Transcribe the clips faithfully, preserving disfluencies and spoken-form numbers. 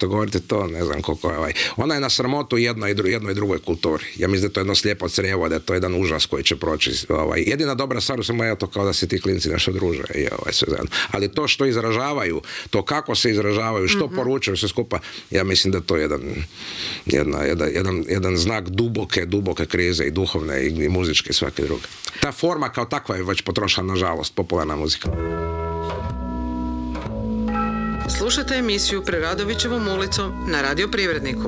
što govorite, to ne znam koliko je ovaj. Ona je na sramotu jednoj i, dru, jednoj i drugoj kulturi. Ja mislim da je to jedno slijepo crijevo, da je to jedan užas koji će proći. Ovaj. Jedina dobra stvar u svemu je to kao da se ti klinci nešto druže. I, ovaj, sve zajedno. Ali to što izražavaju, to kako se izražavaju, što mm-hmm. poručuju sve skupa, ja mislim da to je jedan, jedna, jedan, jedan, jedan znak duboke, duboke krize i duhovne i, i muzičke i svake druge. Ta forma kao takva je već potrošena, nažalost, popularna muzika. Slušajte emisiju Preradovićevom ulicom na Radio Privredniku.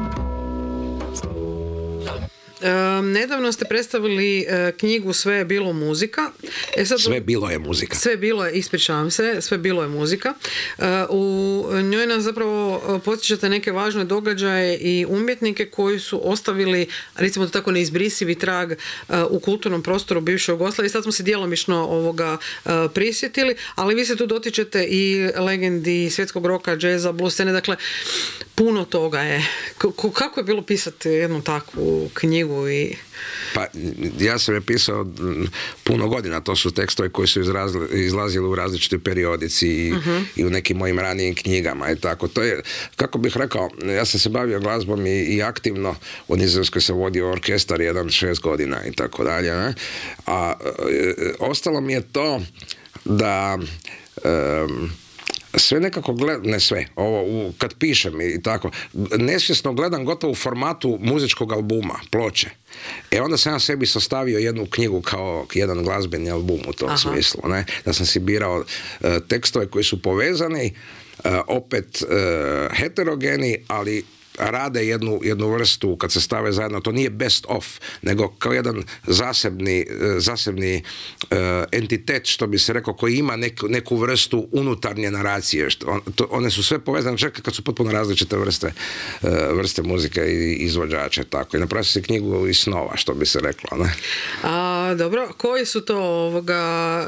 E, nedavno ste predstavili e, knjigu Sve je bilo muzika. E sad, sve bilo je muzika. Sve bilo je, ispričavam se, sve bilo je muzika. E, u njoj nas zapravo podsjećate neke važne događaje i umjetnike koji su ostavili, recimo to tako, neizbrisivi trag e, u kulturnom prostoru bivše Jugoslavije. Sad smo se djelomično ovoga e, prisjetili, ali vi se tu dotičete i legendi svjetskog roka, džeza, blues scene, dakle puno toga je. K- kako je bilo pisati jednu takvu knjigu? I... Pa, ja sam je pisao puno godina, to su tekstovi koji su izrazili, izlazili u različitoj periodici i, uh-huh. i u nekim mojim ranijim knjigama i tako. To je, kako bih rekao, ja sam se bavio glazbom i, i aktivno u Nizozemskoj sam vodio orkestar jedan šest godina i tako dalje, ne? A e, ostalo mi je to da e, sve nekako gledam, ne sve, ovo, u, kad pišem i tako, nesvjesno gledam gotovo u formatu muzičkog albuma, ploče. E onda sam ja sebi sastavio jednu knjigu kao jedan glazbeni album u tom Aha. smislu, ne? Da sam si birao uh, tekstove koji su povezani, uh, opet uh, heterogeni, ali rade jednu, jednu vrstu, kad se stave zajedno, to nije best of, nego kao jedan zasebni, zasebni uh, entitet, što bi se rekao, koji ima neku, neku vrstu unutarnje naracije. Što, on, to, one su sve povezane, čak kad su potpuno različite vrste, uh, vrste muzike i izvođače. Tako. I napravio se knjigu iz snova, što bi se reklo. Ne? A, dobro, koji su to ovoga,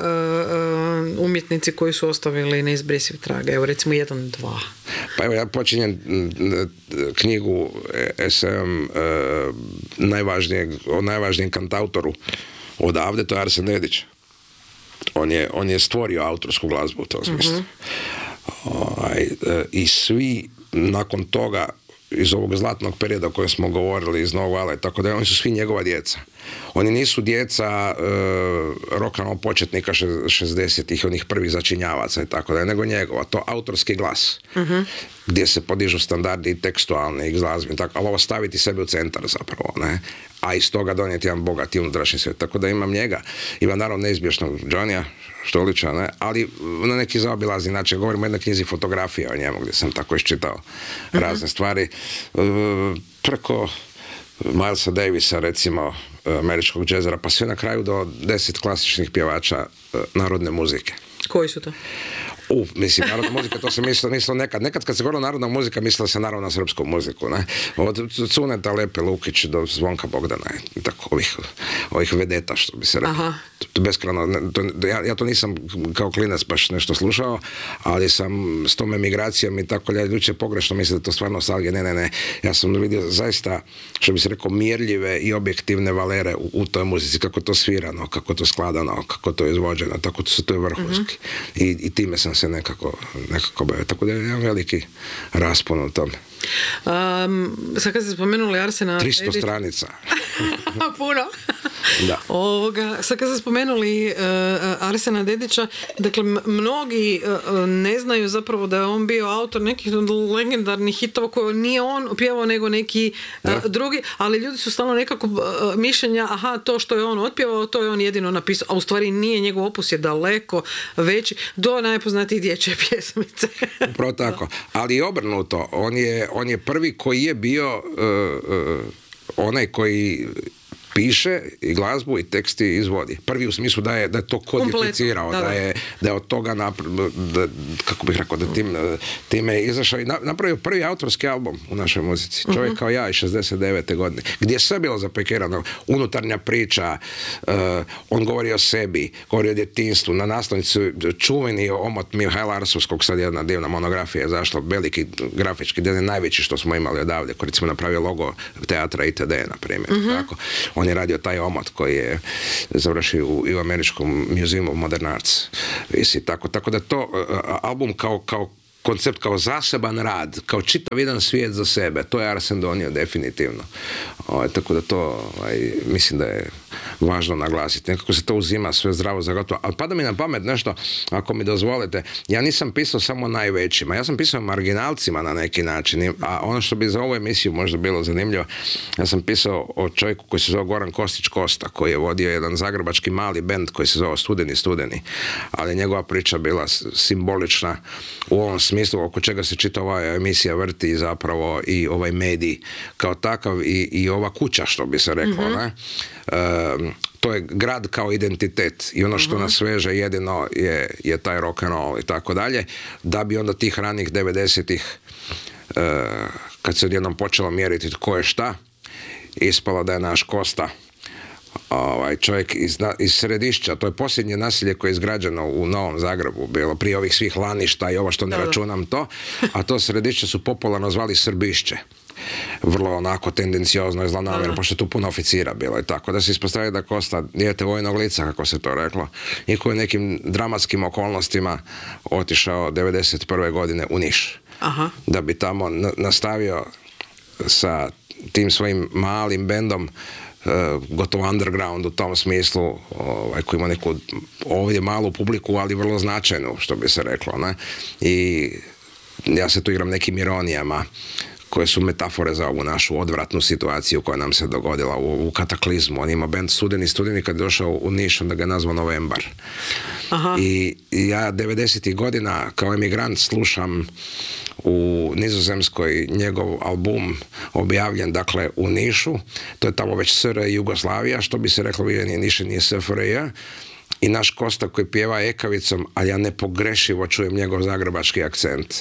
uh, uh, umjetnici koji su ostavili neizbrisiv trag? Evo, recimo, jedan, dva. Pa evo, ja počinjem knjigu S M e, najvažnijeg, o najvažnijem kantautoru odavde, to je Arsen Dedić. On je, on je stvorio autorsku glazbu u tom smislu. Mm-hmm. Ovaj, e, I svi nakon toga, iz ovog zlatnog perioda o kojem smo govorili, iz Novog vala i tako da, oni su svi njegova djeca. Oni nisu djeca e, rock'n'roll početnika šezdesetih, onih prvih začinjavaca i tako da, nego njegova. To autorski glas. Uh-huh. Gdje se podižu standardi i tekstualni i glazbeni, tako, ali ovo staviti sebe u centar zapravo, ne? A iz toga donijeti jedan bogati unutrašnji svijet. Tako da imam njega. Imam naravno neizbješnog Johnnya Štolića, ne? Ali na neki zaobilazni način. Govorim o jednoj knjizi fotografija o njemu, gdje sam tako iščitao uh-huh. razne stvari. E, preko Milesa Davisa, recimo, američkog džezera, pa sve na kraju do deset klasičnih pjevača narodne muzike. Koji su to? U, mislim, narodna muzika, to se mislilo, mislilo nekad. Nekad kad se govorilo narodna muzika, mislilo se naravno na srpsku muziku, ne? Od Cuneta, Lepe Lukić do Zvonka Bogdana, i tako, ovih, ovih vedeta, što bi se rekao. Beskrajno, to, ja, ja to nisam kao klinac baš nešto slušao, ali sam s tom emigracijom i tako, ljudi će pogrešno misle da to stvarno nostalgija. Ne, ne, ne. Ja sam vidio zaista, što bi se rekao, mjerljive i objektivne valere u, u toj muzici, kako to svirano, kako to skladano, kako to izvođeno, tako to, to je vrhunski. Mm-hmm. I, I time sam se nekako, nekako bavio. Tako da je jedan veliki raspon u tome. Um, sad kad ste spomenuli Arsena tristo Dedića... stranica. Puno. Da. Ovoga, sad kad ste spomenuli uh, Arsena Dedića, dakle, mnogi uh, ne znaju zapravo da je on bio autor nekih legendarnih hitova koje nije on pjevao, nego neki uh, drugi, ali ljudi su stalno nekako uh, mišljenja, aha, to što je on otpjevao, to je on jedino napisao, a u stvari nije, njegov opus je daleko veći, do najpoznatijih dječje pjesmice. Upravo tako. Ali i obrnuto, on je, on je prvi koji je bio uh, uh, onaj koji piše i glazbu i teksti izvodi. Prvi u smislu da je, da je to kodificirao, da, da. da je da je od toga napra- da, kako bih rekao, da tim, time je izašao i napravio prvi autorski album u našoj muzici. Čovjek uh-huh. kao ja iz šezdeset devete godine. Gdje je sve bilo zapekirano. Unutarnja priča, uh, on govori o sebi, govori o djetinjstvu. Na naslovnici čuveni omot Mihajla Arsovskog, sad jedna divna monografija je zašla, veliki grafički dizajn, najveći što smo imali odavde, koji recimo napravio logo teatra I T D, na primjer. Uh-huh. Tako. On je radio taj omot koji je završio u, u američkom Museum of Modern Arts. Visi, tako, tako da to album kao, kao koncept kao zaseban rad, kao čitav jedan svijet za sebe. To je Arsen donio definitivno. O, tako da to ovaj, mislim da je važno naglasiti. Nekako se to uzima sve zdravo za gotovo. Ali pada mi na pamet nešto, ako mi dozvolite. Ja nisam pisao samo najvećima. Ja sam pisao marginalcima na neki način. A ono što bi za ovu emisiju možda bilo zanimljivo, ja sam pisao o čovjeku koji se zove Goran Kostić Kosta, koji je vodio jedan zagrebački mali bend koji se zove Studeni Studeni. Ali njegova priča bila simbolična u ovom smislu oko čega se čita ova emisija vrti zapravo i ovaj medij kao takav i, i ova kuća, što bi se reklo, mm-hmm. ne? E, to je grad kao identitet i ono što uh-huh. nas veže jedino je, je taj rock and roll i tako dalje, da bi onda tih ranih devedesetih uh, kad se odjednom počelo mjeriti tko je šta, ispalo da je naš Kosta ovaj čovjek iz, iz Središća. To je posljednje naselje koje je izgrađeno u Novom Zagrebu, bilo prije ovih svih Laništa i ovo što ne da, računam to, a to Središće su popularno zvali Srbišće. Vrlo onako tendenciozno i zlonamjerno, pošto je tu puno oficira bilo i tako. Da se ispostavi da Kosta dijete vojnog lica, kako se to reklo, i koji nekim dramatskim okolnostima otišao devedeset prve godine u Niš. Aha. Da bi tamo nastavio sa tim svojim malim bendom, gotovo underground u tom smislu, ovaj, koji ima neku ovdje malu publiku, ali vrlo značajnu, što bi se reklo, ne? I ja se tu igram nekim ironijama koje su metafore za ovu našu odvratnu situaciju koja nam se dogodila u, u kataklizmu. On ima bend Studeni Studeni, kad je došao u Niš, onda ga je nazvao Novembar. Aha. I, i ja devedesetih godina kao emigrant slušam u Nizozemskoj njegov album objavljen, dakle, u Nišu. To je tamo već S R I Jugoslavija, što bi se reklo, nije Niš, nije S F R J. I naš Kosta koji pjeva ekavicom, ali ja nepogrešivo čujem njegov zagrebački akcent.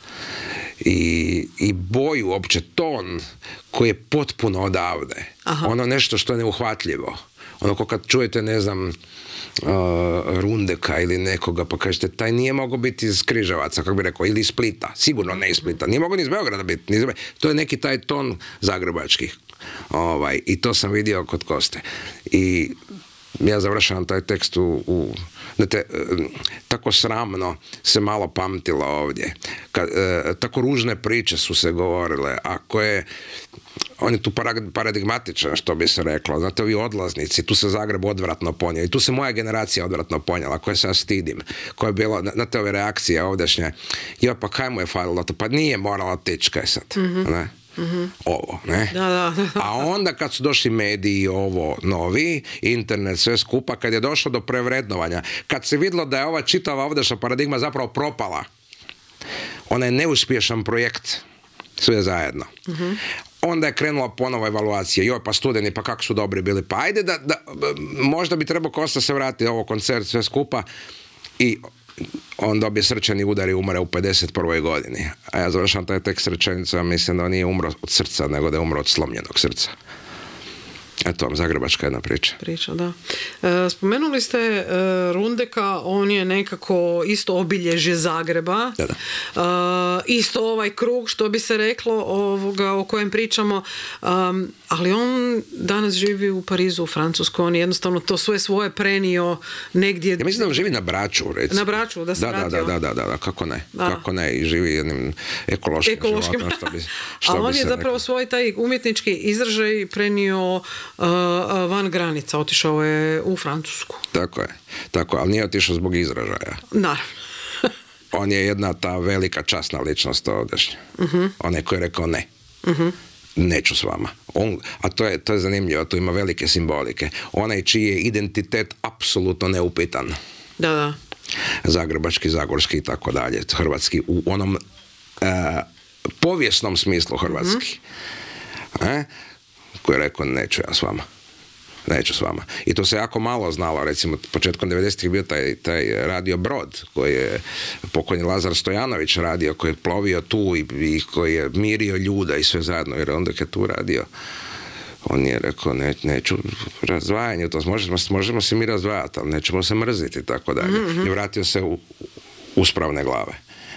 I, i boju, opće ton koji je potpuno odavde. Aha. Ono nešto što je neuhvatljivo. Ono ko kad čujete, ne znam, uh, Rundeka ili nekoga, pa kažete, taj nije mogao biti iz Križevaca, kako bi rekao, ili iz Splita. Sigurno ne iz Splita. Nije mogao ni iz Beograda biti. Ni iz... To je neki taj ton zagrebački. Ovaj, I to sam vidio kod Koste. I ja završavam taj tekst u... u Znate, tako sramno se malo pamtilo ovdje. Kad, e, tako ružne priče su se govorile, a koje, on je tu paradigmatičan, što bi se reklo. Znate, ovi odlaznici, tu se Zagreb odvratno ponio. I tu se moja generacija odvratno ponijela, koje se ja stidim. Koje je bilo, znate, ove reakcije ovdješnje. Jo, pa kaj mu je falilo to? Pa nije morala otići, kaj sad? Mm-hmm. Ne? Mm-hmm. Ovo, ne? Da, da, da. A onda kad su došli mediji, ovo novi, internet, sve skupa, kad je došlo do prevrednovanja, kad se vidjelo da je ova čitava ovdješa paradigma zapravo propala, ona je neuspješan projekt, sve zajedno. Mm-hmm. Onda je krenula ponovo evaluacija. Joj, pa Studeni, pa kako su dobri bili. Pa ajde da, da možda bi trebao Kosta se vratiti ovo koncert, sve skupa, i on dobije srčani udar i umre u pedeset prvoj godini. A ja završam taj tekst rečenicom, mislim da on nije umro od srca, nego da je umro od slomljenog srca. Eto vam zagrebačka jedna priča. Priča, da. E, spomenuli ste e, Rundeka, on je nekako isto obilježje Zagreba. Da, da. E, isto ovaj krug, što bi se reklo, ovoga o kojem pričamo. Um, ali on danas živi u Parizu, u Francuskoj. On je jednostavno to sve svoje prenio negdje. Ja mislim da on živi na Braču, recimo. Na Braču, da se da, vratio. Da, da, da, da, da, kako ne. Da. Kako ne, i živi jednim ekološkim, ekološkim. životom. Što bi, što a on bi je zapravo rekao. svoj taj umjetnički izražaj prenio Uh, van granica, otišao je u Francusku. Tako je, tako, ali nije otišao zbog izražaja. Naravno. On je jedna ta velika časna ličnost ovdješnja. Uh-huh. On je koji je rekao ne. Uh-huh. Neću s vama. On, a to je, to je zanimljivo, to ima velike simbolike. Onaj čiji je identitet apsolutno neupitan. Da, da. Zagrebački, zagorski i tako dalje. Hrvatski u onom uh, povijesnom smislu hrvatski. Uh-huh. E? Koji je rekao, neću ja s vama. Neću s vama. I to se jako malo znalo, recimo, početkom devedesetih bio taj, taj radio Brod, koji je pokojni Lazar Stojanović radio, koji je plovio tu i, i koji je mirio ljuda i sve zajedno, jer onda je tu radio. On je rekao, ne, neću razdvajanje, to možemo, možemo se mi razdvajati, ali nećemo se mrziti, tako dalje. Mm-hmm. I vratio se u uspravne glave.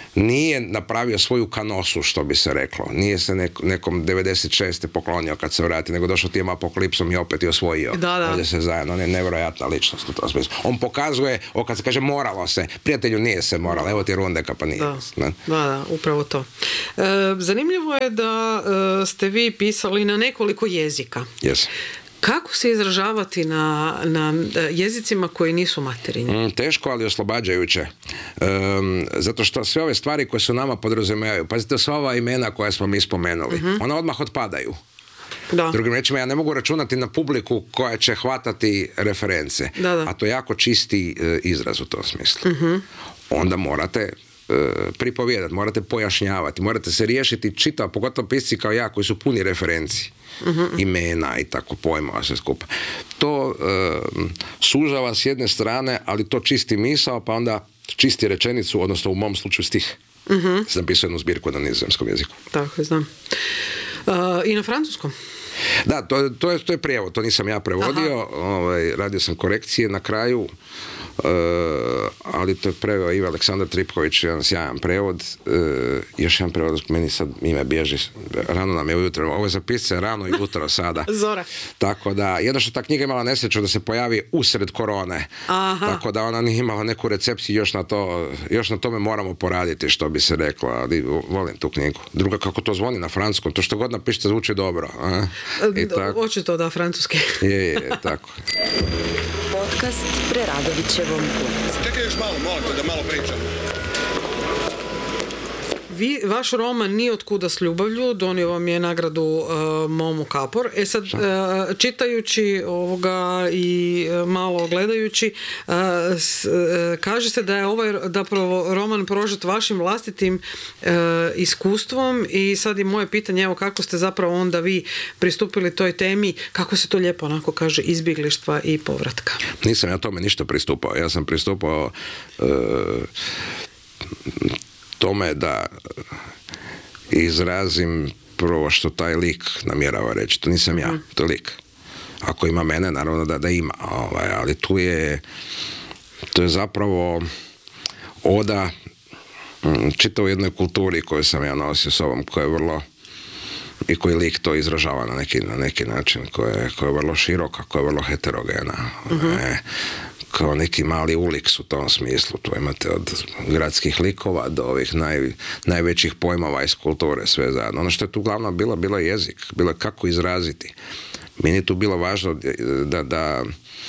nije napravio svoju kanosu, što bi se reklo. Nije se nek, nekom devedeset šeste poklonio kad se vrati, nego došao tijem apokalipsom i opet je osvojio. Da, da. Ovdje se zajedno. On je nevjerojatna ličnost u tom smislu. On pokazuje, o kad se kaže moralo se, prijatelju nije se moralo, evo ti Rundeka pa nije. Da, da, da, upravo to. E, zanimljivo je da e, ste vi pisali na nekoliko jezika. Yes. Kako se izražavati na, na jezicima koji nisu materinji? Mm, teško, ali oslobađajuće. Um, zato što sve ove stvari koje su nama podrazumijevaju, pazite, sva ova imena koja smo mi spomenuli, uh-huh. ona odmah otpadaju. Da. Drugim rečima, ja ne mogu računati na publiku koja će hvatati reference. Da, da. A to je jako čisti e, izraz u tom smislu. Uh-huh. Onda morate pripovijedati, morate pojašnjavati, morate se riješiti čitavo, pogotovo pisci kao ja koji su puni referenci, uh-huh. imena i tako pojmova sve skupa. To uh, sužava s jedne strane, ali to čisti misao, pa onda čisti rečenicu, odnosno u mom slučaju stih. Uh-huh. Sam pisao jednu zbirku na nizozemskom jeziku. Tako je, znam. Uh, I na francuskom? Da, to, to, je, to je prijevod, to nisam ja prevodio, ovaj, radio sam korekcije na kraju, Uh, ali to je preveo Ivo Aleksandar Tripković, jedan sjajan prevod. Uh, još jedan prevod, meni sad ime bježi, rano nam je ujutro, ovo je za pisce rano i jutro sada. Zora. Tako da, jedno što ta knjiga imala nesreću da se pojavi usred korone. Aha. Tako da ona nije imala neku recepciju, još na to, još na tome moramo poraditi, što bi se reklo, ali volim tu knjigu. Druga, kako to zvoni na francuskom, to što god napišete zvuči dobro. A? I tako. Očito da, francuski. Je, je, tako. Podcast Preradovićevom putu. Čekaj još malo, molim te da malo pričam. Vi, vaš roman Ni od kuda s ljubavlju donio vam je nagradu uh, Momo Kapor. E sad, uh, čitajući ovoga i uh, malo gledajući, uh, s, uh, kaže se da je ovaj da pravo roman prožet vašim vlastitim uh, iskustvom i sad je moje pitanje, evo kako ste zapravo onda vi pristupili toj temi, kako se to lijepo onako kaže, izbjeglištva i povratka. Nisam ja tome ništa pristupao. Ja sam pristupao uh, tome da izrazim prvo što taj lik namjerava reći. To nisam ja, to je lik. Ako ima mene, naravno da, da ima. Ovaj, ali tu je to je zapravo oda čitavoj jednoj kulturi koju sam ja nosio sobom, koja je vrlo i koji lik to izražava na neki, na neki način, koja je, koja je vrlo široka, koja je vrlo heterogena. Uh-huh. E, kao neki mali uliks u tom smislu. Tu imate od gradskih likova do ovih naj, najvećih pojmova iz kulture, sve zajedno. Ono što je tu glavno bilo, bilo je jezik, bilo je kako izraziti. Meni je tu bilo važno da, da,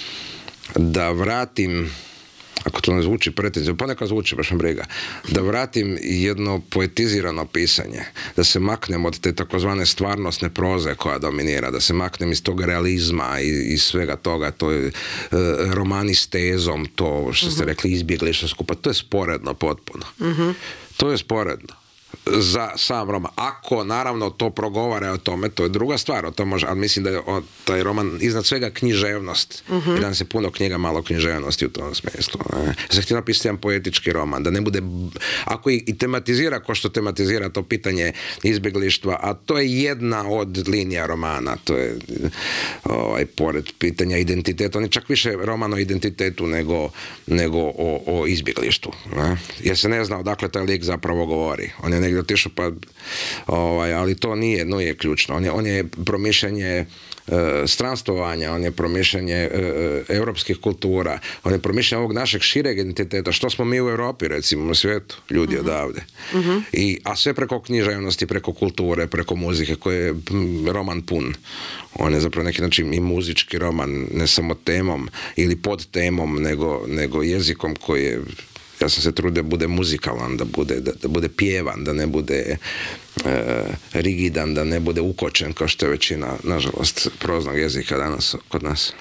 da vratim, ako to ne zvuči pretenzivno, ponekad zvuči, baš me briga, da vratim jedno poetizirano pisanje, da se maknem od te takozvane stvarnostne proze koja dominira, da se maknem iz tog realizma i iz svega toga, to je uh, romani s tezom, to što ste uh-huh. rekli, izbjegli što skupa, to je sporedno potpuno. Uh-huh. To je sporedno za sam roman. Ako naravno to progovara o tome, to je druga stvar, o tom može, ali mislim da je o, taj roman iznad svega književnost. Uh-huh. I danas se puno knjiga, malo književnosti u tom smislu. Ne? Ja sam htio napisati jedan poetički roman, da ne bude, ako i, i tematizira ko što tematizira to pitanje izbjeglištva, a to je jedna od linija romana, to je ovaj, pored pitanja identiteta, on je čak više roman o identitetu nego, nego o, o izbjeglištvu. Ne? Jer se ne zna odakle taj lik zapravo govori. On je negdje otišao, pa, ovaj, ali to nije, no je ključno. On je, on je promišljanje e, stranstvovanja, on je promišljanje e, europskih kultura, on je promišljanje ovog našeg šireg identiteta, što smo mi u Europi, recimo, u svijetu, ljudi uh-huh. odavde. Uh-huh. I, a sve preko književnosti, preko kulture, preko muzike, koje je roman pun. On je zapravo neki način i muzički roman, ne samo temom ili pod temom, nego, nego jezikom koji je, ja sam se trudio da bude muzikalan, da bude, da, da bude pjevan, da ne bude e, rigidan, da ne bude ukočen kao što je većina, nažalost, proznog jezika danas kod nas.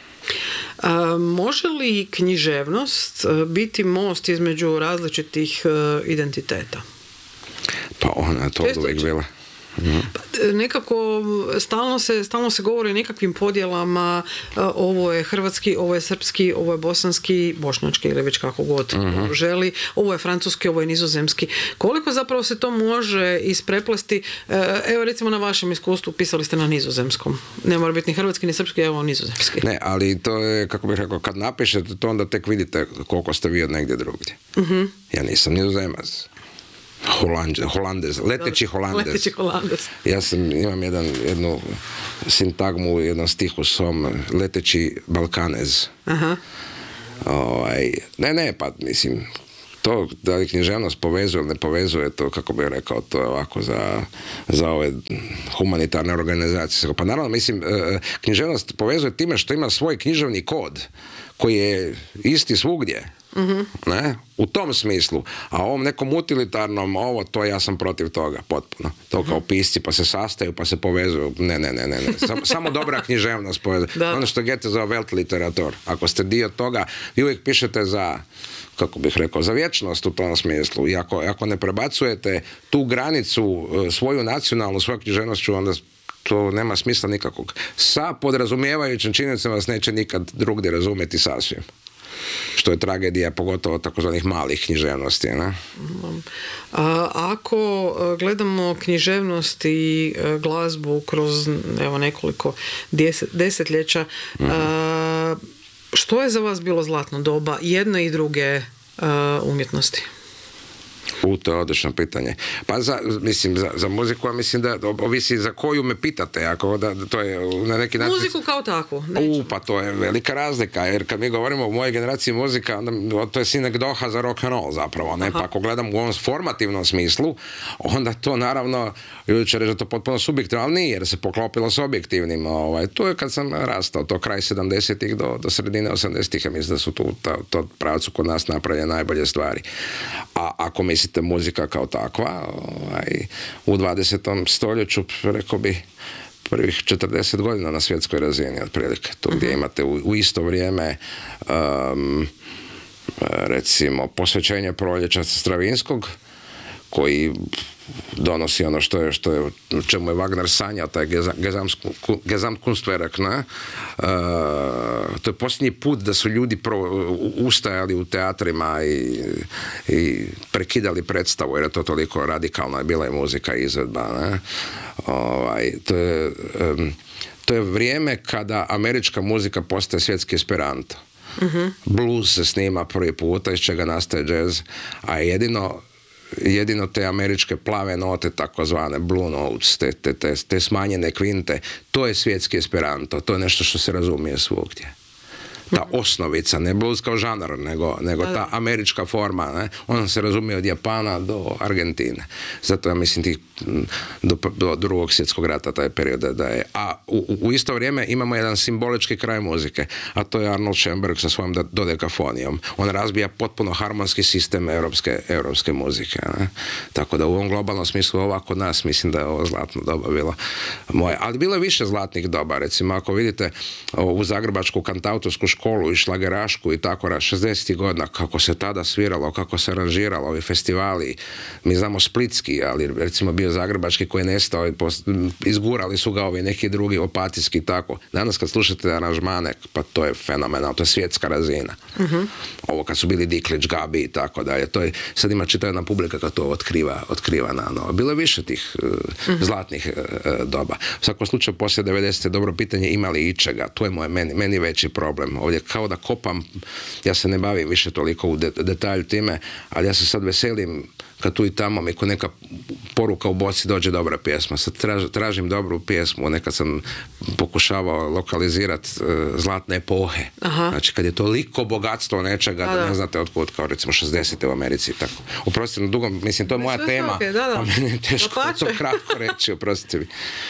A, može li književnost biti most između različitih uh, identiteta? Pa ona je to od uvijek bila. Mm. Nekako stalno se, stalno se govori o nekakvim podjelama, ovo je hrvatski, ovo je srpski, ovo je bosanski, bošnjački ili već kako god uh-huh. želi, ovo je francuski, ovo je nizozemski. Koliko zapravo se to može ispreplesti? Evo recimo na vašem iskustvu pisali ste na nizozemskom. Ne mora biti ni hrvatski ni srpski, evo nizozemski. Ne, ali to je, kako bih rekao, kad napišete to onda tek vidite koliko ste vi od negdje drugdje. Uh-huh. Ja nisam nizozemac. Holandez, Holandez, leteći Holandez. Leteći Holandez. Ja sam, imam jedan, jednu sintagmu u jednom stihu svom, leteći Balkanez. Aha. Ovaj, ne, ne, pa mislim, to da li književnost povezuje ili ne povezuje, to, kako bih rekao, to je ovako za, za ove humanitarne organizacije. Pa naravno, mislim, književnost povezuje time što ima svoj književni kod koji je isti svugdje. Mm-hmm. Ne? U tom smislu. A ovom nekom utilitarnom, ovo, to ja sam protiv toga, potpuno. To kao pisci, pa se sastaju, pa se povezuju. Ne, ne, ne, ne. ne. Samo, samo dobra književnost povezuje. Ono što Goethe zove Weltliteratur. Ako ste dio toga, vi uvijek pišete za, kako bih rekao, za vječnost u tom smislu. I ako, ako ne prebacujete tu granicu, svoju nacionalnu, svoju književnošću, onda to nema smisla nikakvog. Sa podrazumijevajućim činjenicama vas neće nikad drugdje razumjeti sasvim. Što je tragedija, pogotovo takozvanih malih književnosti. Ne? A, ako gledamo književnost i glazbu kroz evo, nekoliko deset, desetljeća, mm-hmm. a, što je za vas bilo zlatno doba jedne i druge a, umjetnosti? U, to je odlično pitanje. Pa za, mislim, za, za muziku, a mislim da ovisi za koju me pitate, ako da, to je na neki način... Muziku kao takvu. U, pa to je velika razlika, jer kad mi govorimo o mojoj generaciji muzika, onda to je sinekdoha za rock and roll zapravo, ne? Pa ako gledam u ovom formativnom smislu, onda to naravno, ljudi će reći da to potpuno subjektivno, ali nije, jer se poklopilo s objektivnim. Ovaj, to je kad sam rastao, to kraj sedamdesetih do, do sredine osamdesetih, ja mislim da su tu to, to pravcu kod nas napravljene najbolje stvari. A ako mislite muzika kao takva, ovaj, u dvadesetom stoljeću, rekao bi, prvih četrdeset godina na svjetskoj razini, otprilike, to gdje imate u, u isto vrijeme um, recimo posvećenje proljeća Stravinskog, koji donosi ono što je, što je, čemu je Wagner sanjao, taj Gesamtkunstwerk, ne? Uh, to je posljednji put da su ljudi pro, ustajali u teatrima i, i prekidali predstavu, jer je to toliko radikalno je bila i muzika i izvedba, ne? Ovaj, to je, um, to je vrijeme kada američka muzika postaje svjetski esperanto. Mm-hmm. Blues se snima prvi puta, iz čega nastaje jazz, a jedino jedino te američke plave note, takozvane blue notes, te, te, te, te smanjene kvinte, to je svjetski esperanto, to je nešto što se razumije svugdje. Ta osnovica, ne blues kao žanar, nego, nego ta američka forma, ne? Ona se razumije od Japana do Argentine. Zato ja mislim tih do, do drugog svjetskog rata taj period da je. A u, u isto vrijeme imamo jedan simbolički kraj muzike, a to je Arnold Schoenberg sa svojom dodekafonijom. On razbija potpuno harmonski sistem europske, europske muzike. Ne? Tako da u ovom globalnom smislu ovako kod nas mislim da je ovo zlatno doba bilo moje. Ali bilo je više zlatnih doba. Recimo ako vidite u zagrebačku kantautorsku školu i šlagerašku i tako šezdesetih godina, kako se tada sviralo, kako se aranžiralo, ovi festivali, mi znamo splitski, ali recimo bio zagrebački koji je nestao i post, izgurali su ga ovi neki drugi opatijski i tako. Danas kad slušate aranžmane, pa to je fenomenalno, to je svjetska razina. Uh-huh. Ovo kad su bili Diklić, Gabi i tako dalje, to je, sad ima čitava jedna publika kad to otkriva, otkriva na novo. Bilo je više tih uh, uh-huh. zlatnih uh, doba. U svakom slučaju poslije devedesete dobro pitanje ima li ičega, to je moj, meni, meni veći problem. Ovdje kao da kopam, ja se ne bavim više toliko u de, detalju time, ali ja se sad veselim kad tu i tamo mi ko neka poruka u boci dođe dobra pjesma. Sad traž, tražim dobru pjesmu, nekad sam pokušavao lokalizirati uh, zlatne epohe. Aha. Znači kad je toliko bogatstvo nečega da, da ne znate otkud, kao recimo šezdesete u Americi. Tako. Oprostite, na dugom, mislim, to je moja tema, okay, da, da. A meni je teško to kratko reći, oprostite mi.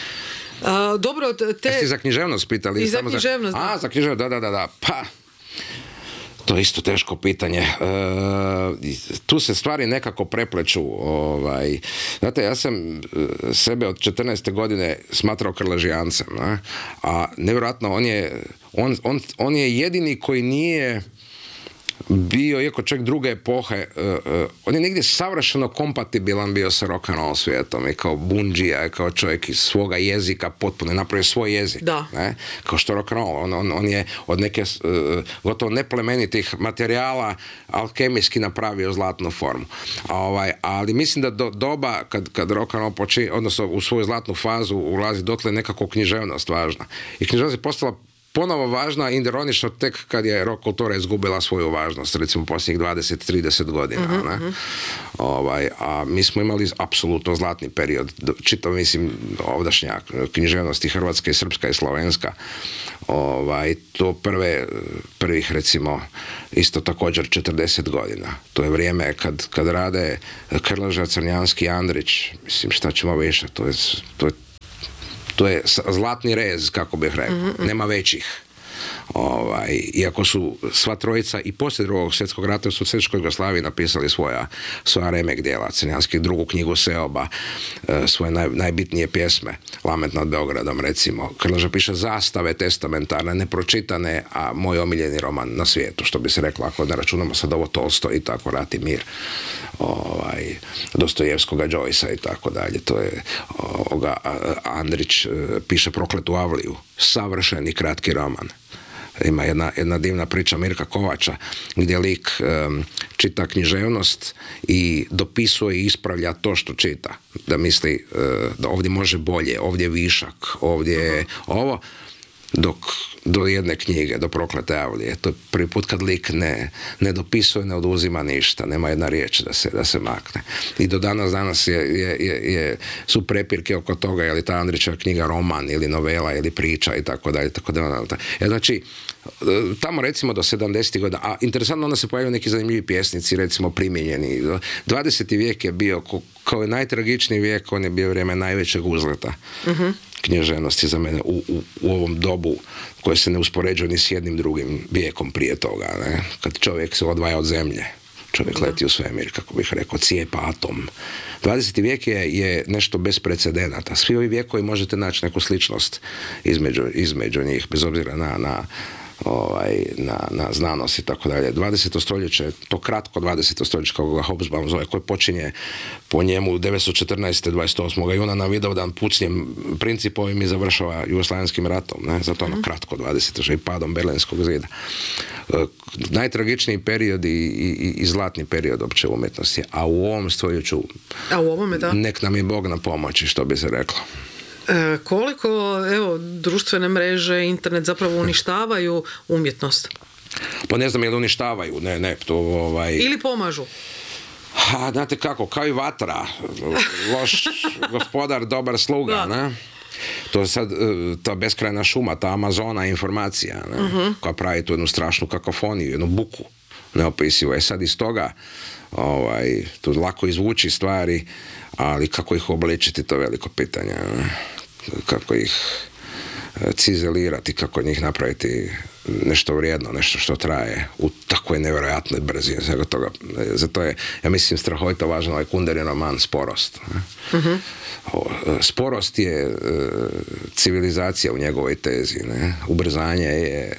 Uh, dobro, te... Jeste za književnost pitali? I za književnost, za... A, za književnost, da, da, da, da. Pa, to je isto teško pitanje. E, tu se stvari nekako prepleću. Ovaj. Znate, ja sam sebe od četrnaeste godine smatrao krležijancem, ne? A nevjerojatno, on je, on, on, on je jedini koji nije bio, iako čak druge epohe, uh, uh, on je negdje savršeno kompatibilan bio sa rock and roll svijetom i kao bundžija, kao čovjek iz svoga jezika potpuno, napravio svoj jezik. Da. Ne? Kao što rock and roll, on, on, on je od neke uh, gotovo neplemenitih materijala alkemijski napravio zlatnu formu. A, ovaj, ali mislim da do doba kad, kad rock and roll počinje, odnosno u svoju zlatnu fazu ulazi dotle nekako književnost važna. I književnost je postala ponovo važna, ironično tek kad je rock kultura izgubila svoju važnost, recimo posljednjih dvadeset trideset godina. Uh-huh, ne? Uh-huh. Ovaj, a mi smo imali apsolutno zlatni period. Čitav, mislim, ovdašnja književnost i hrvatska i srpska i slovenska. Ovaj, to prve, prvih, recimo, isto također četrdeset godina. To je vrijeme kad, kad rade Krleža, Crnjanski, Andrić. Mislim, šta ćemo više? To je, to je To je zlatni rez, kako bih rekao. Mm-hmm. Nema većih. Ovaj, iako su sva trojica i poslije drugog svjetskog rata u Socijalističkoj Jugoslaviji napisali svoja, svoja remek djela. Crnjanski drugu knjigu Seoba, svoje naj, najbitnije pjesme, Lament nad Beogradom, recimo. Krleža piše zastave testamentarne, nepročitane, a moj omiljeni roman na svijetu, što bi se reklo, ako ne računamo sad ovo Tolstoj i tako, Rat i mir, ovaj, Dostojevskoga, Joycea i tako dalje. To je ovoga, Andrić piše Prokletu Avliju, savršeni kratki roman. Ima jedna, jedna divna priča Mirka Kovača gdje lik um, čita književnost i dopisuje i ispravlja to što čita. Da misli uh, da ovdje može bolje, ovdje je višak, ovdje je ovo, dok do jedne knjige, do Proklete Avlije. To je prvi put kad lik ne, ne dopisuje, ne oduzima ništa, nema jedna riječ da se, da se makne. I do danas danas je, je, je, je, su prepirke oko toga, je li ta Andrićeva knjiga roman ili novela ili priča i tako dalje. Tako dalje. E, znači, tamo recimo do sedamdesetih godina, a interesantno onda se pojavljaju neki zanimljivi pjesnici, recimo primijenjeni. dvadeseti vijek je bio, kao je najtragičniji vijek, on je bio vrijeme najvećeg uzleta. Uh-huh. Književnosti za mene u, u, u ovom dobu koje se ne uspoređuje ni s jednim drugim vijekom prije toga. Ne? Kad čovjek se odvaja od zemlje, čovjek leti u svemir, kako bih rekao, cijepa atom. dvadeseti vijek je, je nešto bez precedenata. Svi ovi vijekovi možete naći neku sličnost između, između njih, bez obzira na, na Ovaj, na, na znanost i tako dalje. dvadeseto stoljeće, to kratko dvadeseto stoljeće, kako ga Hobsbawm zove, koje počinje po njemu devetsto četrnaeste dvadeset osmog i ona na Vidovdan pucnjem principovim i završava Jugoslavenskim ratom. Ne? Zato ono kratko dvadeseto i padom Berlinskog zida. E, najtragičniji period i, i, i zlatni period opće umjetnosti. A u ovom stoljeću A u ovome, da. Nek nam je Bog na pomoći, što bi se reklo. E, koliko, evo, društvene mreže, internet zapravo uništavaju umjetnost? Pa ne znam je li uništavaju, ne, ne, to ovaj... Ili pomažu? A, znate kako, kao i vatra, loš gospodar, dobar sluga, da. Ne? To je sad ta beskrajna šuma, ta Amazona informacija, ne? Uh-huh. Koja pravi tu jednu strašnu kakofoniju, jednu buku neopisivo. Je sad iz toga ovaj, tu lako izvući stvari, ali kako ih obličiti, to je veliko pitanje. Ne? Kako ih cizelirati, kako njih napraviti nešto vrijedno, nešto što traje u takvoj nevjerojatnoj brzini. Toga. Zato je, ja mislim, strahovito važan ovaj Kunderin roman Sporost. Uh-huh. Sporost je uh, civilizacija u njegovoj tezi. Ne? Ubrzanje je,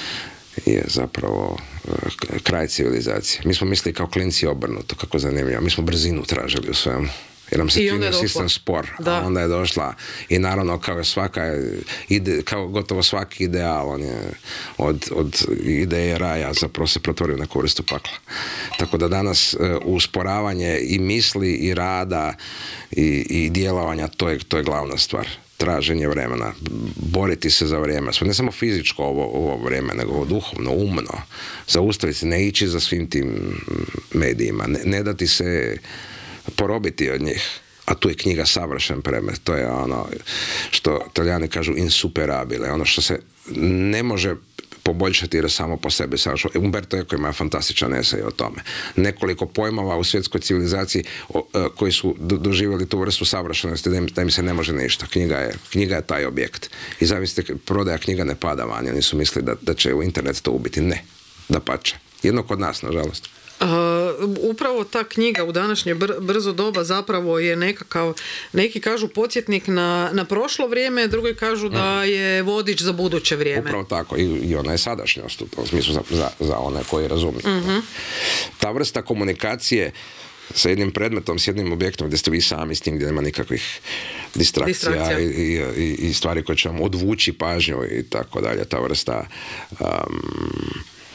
je zapravo uh, kraj civilizacije. Mi smo mislili kao klinci obrnuto, kako zanimljivo. Mi smo brzinu tražili u svemu. Jer nam se činio sistem spor, da. A onda je došla i naravno kao svaka ide, kao gotovo svaki ideal on je od, od ideje raja zapravo se pretvorio na neku vrstu pakla. Tako da danas uh, usporavanje i misli i rada i, i djelovanja, to je, to je glavna stvar. Traženje vremena, boriti se za vrijeme, ne samo fizičko ovo, ovo vrijeme, nego duhovno, umno, zaustaviti se, ne ići za svim tim medijima, ne, ne dati se porobiti od njih. A tu je knjiga savršen predmet. To je ono što Italijani kažu insuperabile, ono što se ne može poboljšati jer samo po sebi savršeno. Umberto Eco ima fantastičan esej o tome. Nekoliko pojmova u svjetskoj civilizaciji o, o, koji su do, doživjeli tu vrstu savršenosti da im, da im se ne može ništa. Knjiga je, knjiga je taj objekt. I zamislite, prodaja knjiga ne pada van. Oni su mislili da, da će u internet to ubiti. Ne. Dapače. Jedno kod nas, nažalost. Uh, upravo ta knjiga u današnje br- brzo doba zapravo je nekakav, neki kažu podsjetnik na, na prošlo vrijeme, drugi kažu mm. da je vodič za buduće vrijeme. Upravo tako, i, i ona je sadašnjost u tom smislu za, za, za one koji razumiju. Mm-hmm. Ta vrsta komunikacije sa jednim predmetom, s jednim objektom gdje ste vi sami s tim, gdje nema nikakvih distrakcija, distrakcija. I, i, i stvari koje će vam odvući pažnju i tako dalje, ta vrsta um,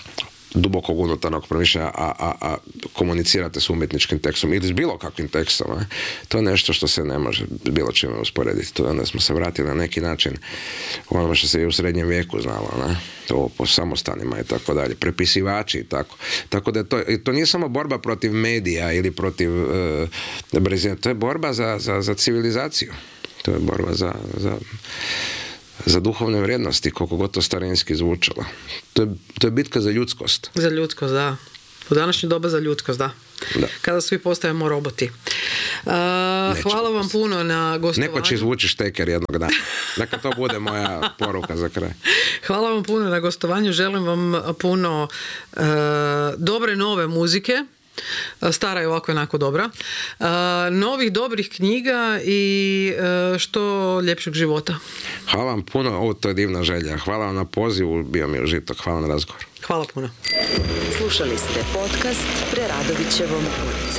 dubokog unutarnog promišljanja, a, a, a komunicirate s umjetničkim tekstom ili s bilo kakvim tekstom. Ne? To je nešto što se ne može bilo čime usporediti. To onda smo se vratili na neki način ono što se i u srednjem vijeku znalo, ne? To po samostanima i tako dalje, prepisivači i tako. Tako da to, to nije samo borba protiv medija ili protiv uh, brzine, to je borba za, za, za civilizaciju. To je borba za, za, za duhovne vrijednosti, koliko god to starinski zvučalo. To je, to je bitka za ljudskost. Za ljudskost, da. U današnje doba za ljudskost, da. Da. Kada svi postajemo roboti. Uh, hvala vam puno na gostovanju. Neko će izvući šteker jednog dana. Neka to bude moja poruka za kraj. Hvala vam puno na gostovanju. Želim vam puno uh, dobre nove muzike. Stara je ovako jednako dobra. Uh, novih dobrih knjiga i uh, što ljepšeg života. Hvala vam puno. Ovo to je divna želja. Hvala vam na pozivu. Bio mi užitak. Hvala na razgovor. Hvala puno. Slušali ste podcast Preradovićevom ulicom.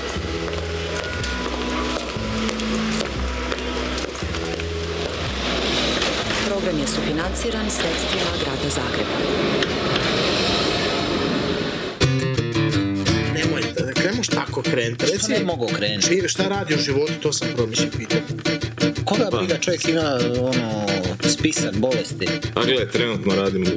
Program je sufinanciran sredstvima Grada Zagreba. Nemojte, ne krenuš tako krenuti. Što ne mogu krenuti? Žive, šta radi u životu, to sam promišljio pitao. Koga briga, čovjek ima ono, spisak bolesti. A gle, trenutno radim